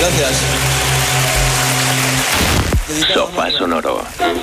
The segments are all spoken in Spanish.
Gracias. Sofá Sonoro.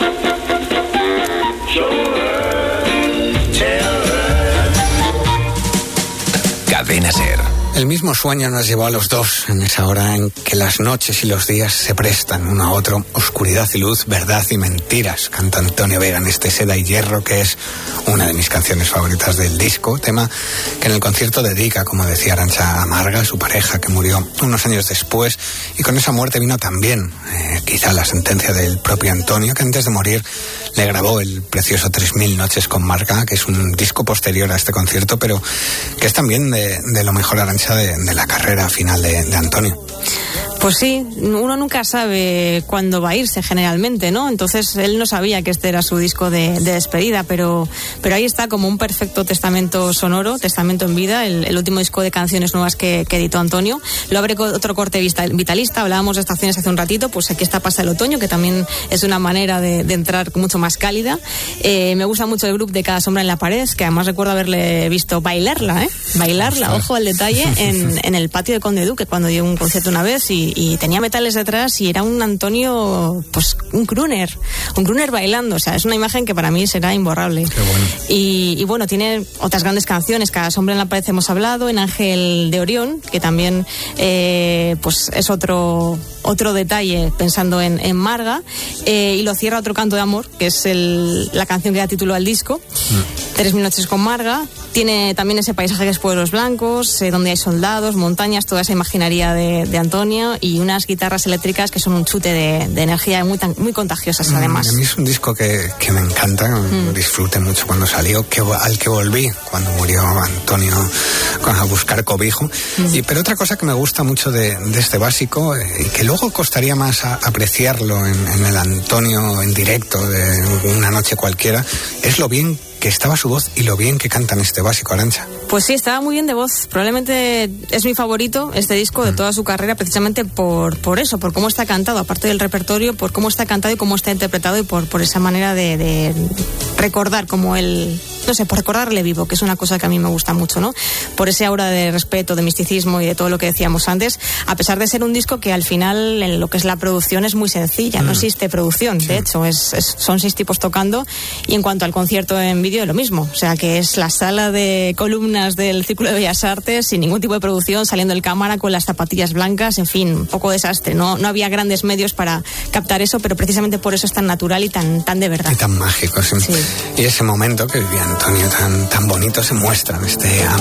Cadena Ser. El mismo sueño nos llevó a los dos en esa hora en que las noches y los días se prestan uno a otro. Oscuridad y luz, verdad y mentiras, canta Antonio Vega en este Seda y Hierro, que es una de mis canciones favoritas del disco, tema que en el concierto dedica, como decía Arantxa, a Marga, su pareja, que murió unos años después, y con esa muerte vino también quizá la sentencia del propio Antonio, que antes de morir le grabó el precioso 3000 noches con Marga, que es un disco posterior a este concierto, pero que es también de lo mejor, Arantxa, de la carrera final de Antonio. Pues sí, uno nunca sabe cuándo va a irse generalmente, ¿no? Entonces él no sabía que este era su disco de despedida, pero ahí está como un perfecto testamento sonoro, testamento en vida, el último disco de canciones nuevas que editó Antonio. Lo abre con otro corte vitalista, hablábamos de estaciones hace un ratito, pues aquí está Pasa el otoño, que también es una manera de entrar mucho más cálida. Me gusta mucho el grupo de Cada sombra en la pared, que además recuerdo haberle visto bailarla, ojo al detalle, en el patio de Conde Duque, cuando dio un concierto una vez y tenía metales detrás y era un Antonio, pues un crooner bailando, o sea, es una imagen que para mí será imborrable. Qué bueno. Y bueno, tiene otras grandes canciones, Cada sombra en la pared hemos hablado, En Ángel de Orión, que también pues es otro detalle pensando en Marga, y lo cierra otro canto de amor, que es la canción que da título al disco, 3000 noches con Marga. Tiene también ese paisaje que es Pueblos Blancos, donde hay soldados, montañas, toda esa imaginería de Antonio, y unas guitarras eléctricas que son un chute de energía muy contagiosas, además. A mí es un disco que me encanta, disfruté mucho cuando salió, al que volví cuando murió Antonio a buscar cobijo. Pero otra cosa que me gusta mucho de este básico, y que luego costaría más apreciarlo en el Antonio en directo de una noche cualquiera, es lo bien que estaba su voz y lo bien que canta en este básico, Arantxa. Pues sí, estaba muy bien de voz. Probablemente es mi favorito, este disco, de toda su carrera, precisamente por eso, por cómo está cantado, aparte del repertorio, por cómo está cantado y cómo está interpretado, y por esa manera de recordar como él, no sé, por recordarle vivo, que es una cosa que a mí me gusta mucho, ¿no? Por ese aura de respeto, de misticismo y de todo lo que decíamos antes, a pesar de ser un disco que al final, en lo que es la producción, es muy sencilla, no existe producción, de hecho, son 6 tipos tocando, y en cuanto al concierto en vídeo, lo mismo, o sea, que es la sala de columnas del Círculo de Bellas Artes, sin ningún tipo de producción, saliendo el cámara con las zapatillas blancas, en fin, un poco desastre, no había grandes medios para captar eso, pero precisamente por eso es tan natural y tan de verdad. Y tan mágico, sí. Y ese momento que vivía Antonio tan bonito se muestra en este